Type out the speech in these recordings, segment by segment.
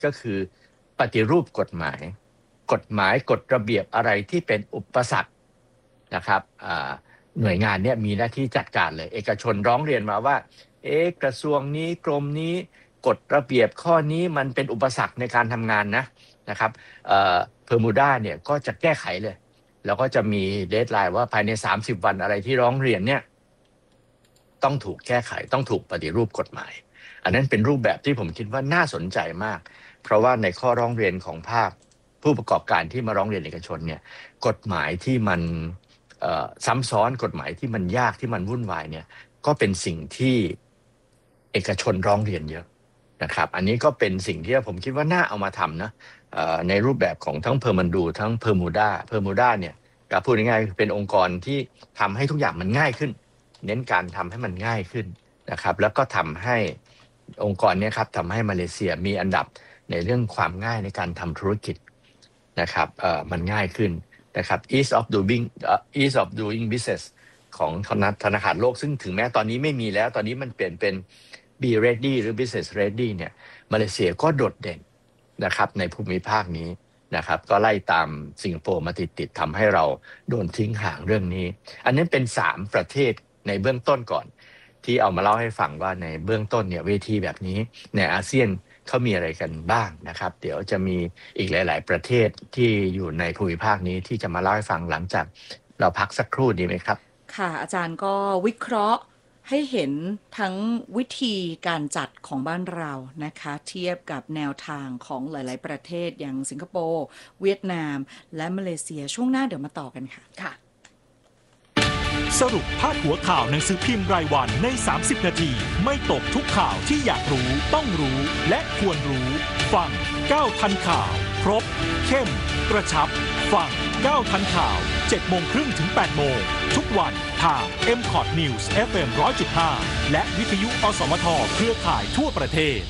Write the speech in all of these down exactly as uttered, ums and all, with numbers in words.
ก็คือปฏิรูปกฎหมายกฎหมายกฎระเบียบอะไรที่เป็นอุปสรรคนะครับหน่วยงานเนี่ยมีหน้าที่จัดการเลยเอกชนร้องเรียนมาว่าเอ๊ะกระทรวงนี้กรมนี้กฎระเบียบข้อนี้มันเป็นอุปสรรคในการทำงานนะนะครับเอ่อเพอร์มูด้าเนี่ยก็จะแก้ไขเลยแล้วก็จะมีเดดไลน์ว่าภายในสามสิบวันอะไรที่ร้องเรียนเนี่ยต้องถูกแก้ไขต้องถูกปฏิรูปกฎหมายอันนั้นเป็นรูปแบบที่ผมคิดว่าน่าสนใจมากเพราะว่าในข้อร้องเรียนของภาคผู้ประกอบการที่มาร้องเรียนเอกชนเนี่ยกฎหมายที่มันซ้ำซ้อนกฎหมายที่มันยากที่มันวุ่นวายเนี่ยก็เป็นสิ่งที่เอกชนร้องเรียนเยอะนะครับอันนี้ก็เป็นสิ่งที่ผมคิดว่าน่าเอามาทำนะในรูปแบบของทั้งเพอร์มันดูทั้งเพอร์มูด้าเพอร์มูด้าเนี่ยก็พูดง่ายๆเป็นองค์กรที่ทำให้ทุกอย่างมันง่ายขึ้นเน้นการทำให้มันง่ายขึ้นนะครับแล้วก็ทำให้องค์กรนี้ครับทำให้มาเลเซียมีอันดับในเรื่องความง่ายในการทำธุรกิจนะครับเอ่อมันง่ายขึ้นนะครับ ease of doing uh, ease of doing business ของธนาคารโลกซึ่งถึงแม้ตอนนี้ไม่มีแล้วตอนนี้มันเปลี่ยนเป็น be ready หรือ business ready เนี่ยมาเลเซียก็โดดเด่นนะครับในภูมิภาคนี้นะครับก็ไล่ตามสิงคโปร์มาติดๆทำให้เราโดนทิ้งห่างเรื่องนี้อันนี้เป็นสามประเทศในเบื้องต้นก่อนที่เอามาเล่าให้ฟังว่าในเบื้องต้นเนี่ยเวทีแบบนี้ในอาเซียนเขามีอะไรกันบ้างนะครับเดี๋ยวจะมีอีกหลายๆประเทศที่อยู่ในภูมิภาคนี้ที่จะมาเล่าให้ฟังหลังจากเราพักสักครู่ดีไหมครับค่ะอาจารย์ก็วิเคราะห์ให้เห็นทั้งวิธีการจัดของบ้านเรานะคะเทียบกับแนวทางของหลายๆประเทศอย่างสิงคโปร์เวียดนามและมาเลเซียช่วงหน้าเดี๋ยวมาต่อกันค่ะค่ะสรุปพาดหัวข่าวหนังสือพิมพ์รายวันในสามสิบนาทีไม่ตกทุกข่าวที่อยากรู้ต้องรู้และควรรู้ฟังเก้าทันข่าวครบเข้มกระชับฟังเก้าทันข่าวเจ็ดโมงครึ่งถึงแปดโมงทุกวันทาง เอ็ม คอท News เอฟ เอ็ม หนึ่งร้อยจุดห้า และวิทยุอสมทเครือข่ายทั่วประเทศ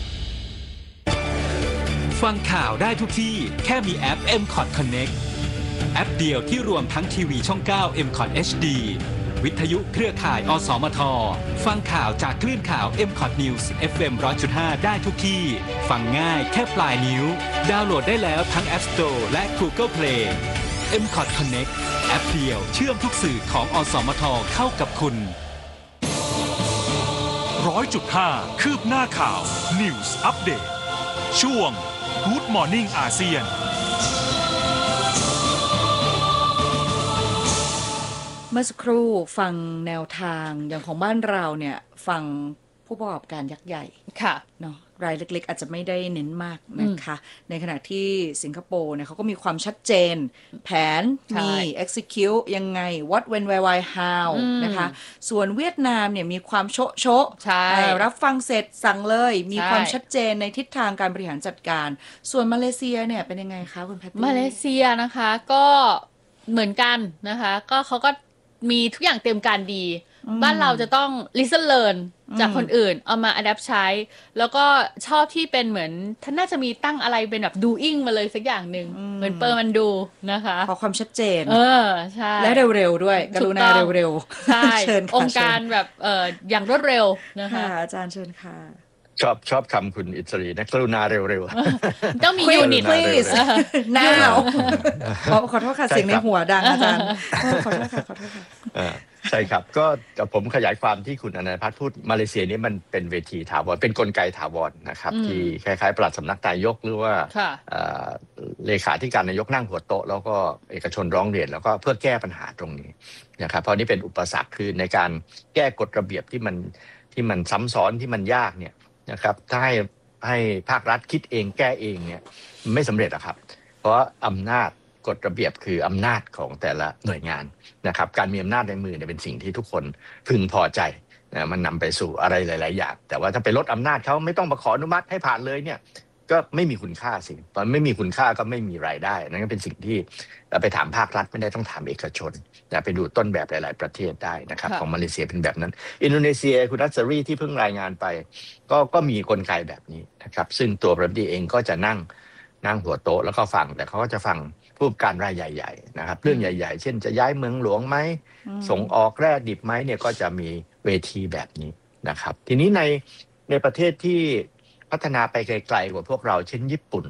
ฟังข่าวได้ทุกที่แค่มีแอป เอ็ม คอท Connect แอปเดียวที่รวมทั้งทีวีช่องเก้า เอ็ม คอท เอช ดี วิทยุเครือข่ายอสมทฟังข่าวจากคลื่นข่าว เอ็ม คอท News เอฟ เอ็ม หนึ่งร้อยจุดห้า ได้ทุกที่ฟังง่ายแค่ปลายนิ้วดาวน์โหลดได้แล้วทั้ง App Store และ Google Play เอ็ม คอท Connect แอปเดียวเชื่อมทุกสื่อของอสมทเข้ากับคุณ หนึ่งร้อยจุดห้า คืบหน้าข่าว News Update ช่วง Good Morning อาเซียนเมื่อสักครู่ฟังแนวทางอย่างของบ้านเราเนี่ยฟังผู้ประกอบการยักษ์ใหญ่ค่ะเนาะรายเล็กๆอาจจะไม่ได้เน้นมากนะคะในขณะที่สิงคโปร์เนี่ยเขาก็มีความชัดเจนแผนมี execute ยังไง what when where why how นะคะส่วนเวียดนามเนี่ยมีความโชะโชะรับฟังเสร็จสั่งเลยมีความชัดเจนในทิศทางการบริหารจัดการส่วนมาเลเซียเนี่ยเป็นยังไงคะคุณแพทตี้มาเลเซียนะคะก็เหมือนกันนะคะก็เขาก็มีทุกอย่างเตรียมการดีบ้านเราจะต้อง listen learn จากคนอื่นเอามา adapt ใช้แล้วก็ชอบที่เป็นเหมือนท่านน่าจะมีตั้งอะไรเป็นแบบ doing มาเลยสักอย่างหนึ่งเหมือนเปิดมันดูนะคะขอความชัดเจนเออใช่และเร็วๆด้วยกรุณาเร็วๆใช่ องค์การแบบเอ่ออย่างรวดเร็วนะคะอาจารย์เชิญค่ะชอบชอบคำคุณอิสรีนะกรุณาเร็วๆต้องมียูนิต please now ขอขอโทษค่ะเสียงในหัวดังอาจารย์ขอโทษค่ะขอโทษค่ะใช่ครับก็ผมขยายความที่คุณอนันทพัฒน์พูดมาเลเซียนี้มันเป็นเวทีถาวรเป็นกลไกถาวรนะครับที่คล้ายๆปลัดสำนักนายกหรือว่าเลขาธิการนายกนั่งหัวโต๊ะแล้วก็เอกชนร้องเรียนแล้วก็เพื่อแก้ปัญหาตรงนี้นะครับเพราะนี่เป็นอุปสรรคคือในการแก้กฎระเบียบที่มันที่มันซ้ำซ้อนที่มันยากเนี่ยนะครับถ้าให้ให้ภาครัฐคิดเองแก้เองเนี่ยไม่สำเร็จอะครับเพราะอำนาจกฎระเบียบคืออำนาจของแต่ละหน่วยงานนะครับการมีอำนาจในมือเนี่ยเป็นสิ่งที่ทุกคนพึงพอใจนะมันนำไปสู่อะไรหลายๆอย่างแต่ว่าถ้าไปลดอำนาจเขาไม่ต้องมาขออนุมัติให้ผ่านเลยเนี่ยก็ไม่มีคุณค่าสิตอนไม่มีคุณค่าก็ไม่มีรายได้นั่นก็เป็นสิ่งที่ไปถามภาครัฐไม่ได้ต้องถามเอกชนนะไปดูต้นแบบหลายๆประเทศได้นะครับของมาเลเซียเป็นแบบนั้นอินโดนีเซียคุณรัสรีที่เพิ่งรายงานไปก็ก็มีกลไกแบบนี้นะครับซึ่งตัวประธานาธิบดีเองก็จะนั่งนั่งหัวโต๊ะแล้วก็ฟังแต่เขาก็จะฟังผู้ประกอบการรายใหญ่ๆนะครับเรื่องใหญ่ๆเช่นจะย้ายเมืองหลวงไหมส่งออกแร่ดิบไหมเนี่ยก็จะมีเวทีแบบนี้นะครับทีนี้ในในประเทศที่พัฒนาไปไกลๆกว่าพวกเราเช่นญี่ปุ่น